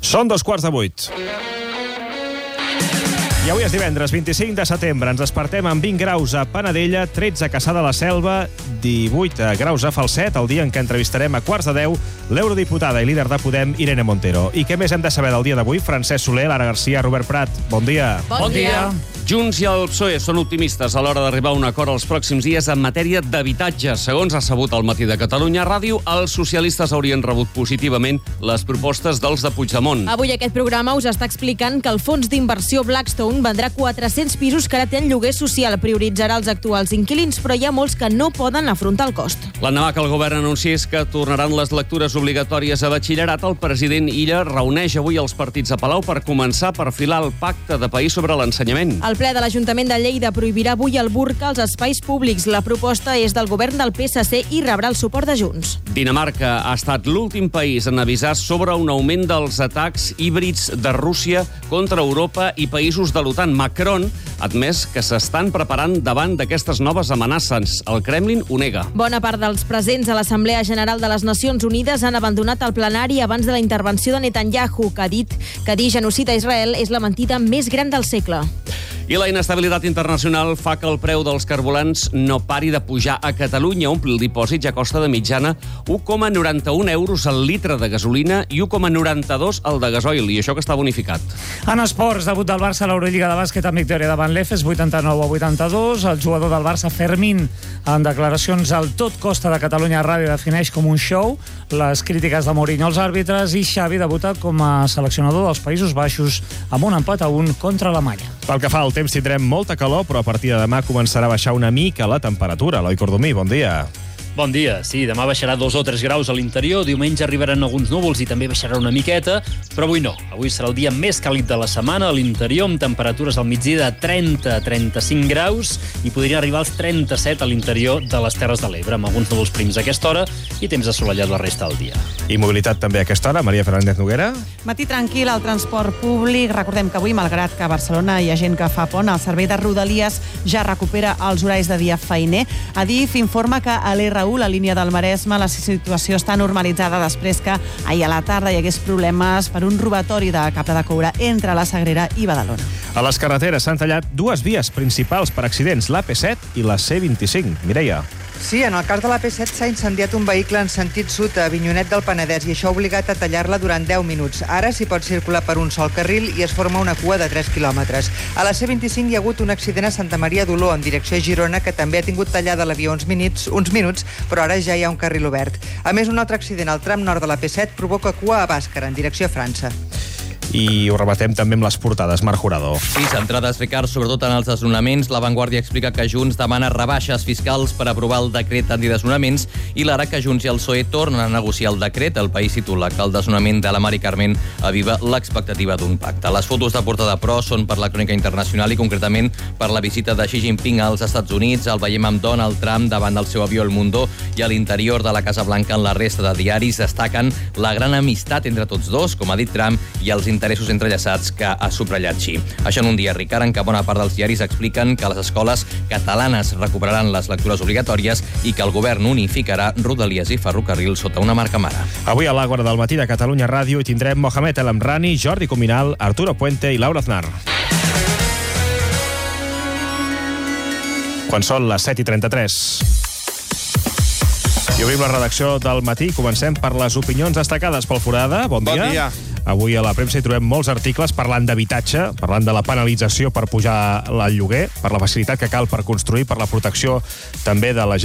Són 7:15. I avui és divendres, 25 de setembre. Ens despertem amb 20 graus a Panadella, 13 a Cassà de la Selva, 18 graus a Falset, el dia en què entrevistarem a 9:45 l'eurodiputada i líder de Podem, Irene Montero. I què més hem de saber del dia d'avui? Francesc Soler, Lara Garcia, Robert Prat. Bon dia. Bon dia. Junts i el PSOE són optimistes a l'hora d'arribar a un acord els pròxims dies en matèria d'habitatge. Segons ha sabut al Matí de Catalunya Ràdio, els socialistes haurien rebut positivament les propostes dels de Puigdemont. Avui aquest programa us està explicant que el fons d'inversió Blackstone vendrà 400 pisos que ara tenen lloguer social. Prioritzarà els actuals inquilins, però hi ha molts que no poden afrontar el cost. L'endemà que el govern anunciés que tornaran les lectures obligatòries a batxillerat, el president Illa reuneix avui els partits a Palau per començar a perfilar el pacte de país sobre l'ensenyament. El ple de l'Ajuntament de Lleida prohibirà avui el burca als espais públics. La proposta és del govern del PSC i rebrà el suport de Junts. Dinamarca ha estat l'últim país en avisar sobre un augment dels atacs híbrids de Rússia contra Europa i països de l'OTAN. Macron ha admès que s'estan preparant davant d'aquestes noves amenaces. El Kremlin ho nega. Bona part dels presents a l'Assemblea General de les Nacions Unides han abandonat el plenari abans de la intervenció de Netanyahu, que ha dit que dir genocidi a Israel és la mentida més gran del segle. I la inestabilitat internacional fa que el preu dels carburants no pari de pujar. A Catalunya, omplir el dipòsit ja costa de mitjana 1,91 euros al litre de gasolina i 1,92 al de gasoil, i això que està bonificat. En esports, debut del Barça a l'Eurolliga de bàsquet amb victòria davant l'Efes, 89-82. El jugador del Barça, Fermín, en declaracions al Tot Costa de Catalunya Ràdio, defineix com un show les crítiques de Mourinho als àrbitres, i Xavi debuta com a seleccionador dels Països Baixos amb un empat a 1 contra Alemanya. Pel que fa al temps, tindrem molta calor, però a partir de demà començarà a baixar una mica la temperatura. Eloi Cordomí, bon dia. Bon dia. Sí, demà baixarà 2 o 3 graus a l'interior, diumenge arribaran alguns núvols i també baixarà una miqueta, però avui no. Avui serà el dia més càlid de la setmana a l'interior, amb temperatures al migdia de 30 a 35 graus i podrien arribar als 37 a l'interior de les Terres de l'Ebre, amb alguns núvols prims a aquesta hora i temps assolellat la resta del dia. I mobilitat també a aquesta hora. Maria Fernández Noguera. Matí tranquil al transport públic. Recordem que avui, malgrat que a Barcelona hi ha gent que fa pont, el servei de Rodalies ja recupera els horaris de dia feiner. Adif informa que a l'R1, la línia del Maresme, la situació està normalitzada després que ahir a la tarda hi hagués problemes per un robatori de cable de coure entre la Sagrera i Badalona. A les carreteres s'han tallat 2 vies principals per accidents, l'AP7 i la C25. Mireia. Sí, en el cas de l'AP7 s'ha incendiat un vehicle en sentit sud a Avinyonet del Penedès i això ha obligat a tallar-la durant 10 minuts. Ara s'hi pot circular per un sol carril i es forma una cua de 3 quilòmetres. A la C25 hi ha hagut un accident a Santa Maria d'Oló en direcció a Girona que també ha tingut tallada la via uns minuts, però ara ja hi ha un carril obert. A més, un altre accident al tram nord de l'AP7 provoca cua a Bàscara en direcció a França. I ho rematem també amb les portades. Marc Jurado. Sí, centrades, Ricard, sobretot en els desnonaments. La Vanguardia explica que Junts demana rebaixes fiscals per aprovar el decret antidesnonaments i l'ara que Junts i el PSOE tornen a negociar el decret. El País titula que el desnonament de la Mari Carmen aviva l'expectativa d'un pacte. Les fotos de portada, però, són per la crònica internacional i concretament per la visita de Xi Jinping als Estats Units. El veiem amb Donald Trump davant del seu avió El Mundo i a l'interior de la Casa Blanca. En la resta de diaris destaquen la gran amistat entre tots dos, com ha dit Trump, i els interessos entrellaçats que ha subratllat Xi. Això en un dia, Ricard, en què bona part dels diaris expliquen que les escoles catalanes recuperaran les lectures obligatòries i que el govern unificarà Rodalies i ferrocarril sota una marca mare. Avui a l'Àgora del Matí de Catalunya Ràdio hi tindrem Mohamed El Amrani, Jordi Cuminal, Arturo Puente i Laura Aznar. Quan són les 7:33. I obrim la redacció del Matí. Comencem per les opinions destacades pel Forada. Bon dia. Bon dia. Avui a la premsa hi trobem molts articles parlant d'habitatge, parlant de la penalització per pujar el lloguer, per la facilitat que cal per construir, per la protecció també de la gent